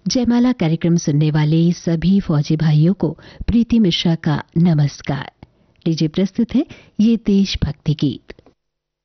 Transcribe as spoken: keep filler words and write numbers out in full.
जयमाला कार्यक्रम सुनने वाले सभी फौजी भाइयों को प्रीति मिश्रा का नमस्कार। लीजिए प्रस्तुत है ये देशभक्ति गीत।